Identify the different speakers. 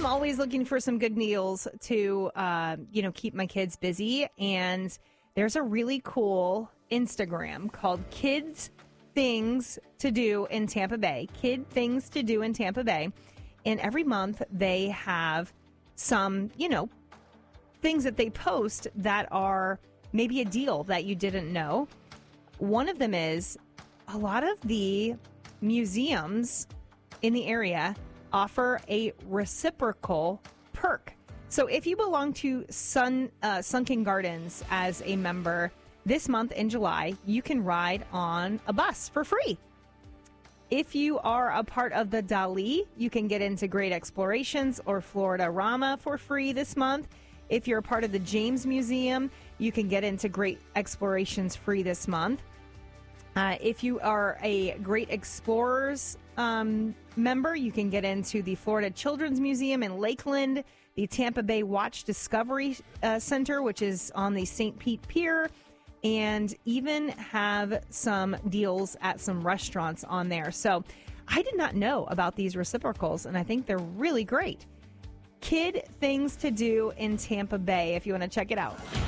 Speaker 1: am always looking for some good deals to, keep my kids busy. And there's a really cool Instagram called Kids Things to Do in Tampa Bay. Kid Things to Do in Tampa Bay. And every month they have some, things that they post that are maybe a deal that you didn't know. One of them is a lot of the museums in the area offer a reciprocal perk. So if you belong to Sunken Gardens as a member this month in July, you can ride on a bus for free. If you are a part of the Dali, you can get into Great Explorations or Florida Rama for free this month. If you're a part of the James Museum, you can get into Great Explorations free this month. If you are a Great Explorers member, you can get into the Florida Children's Museum in Lakeland, the Tampa Bay Watch Discovery Center, which is on the St. Pete Pier, and even have some deals at some restaurants on there. So I did not know about these reciprocals, and I think they're really great. Kid Things to Do in Tampa Bay, if you want to check it out.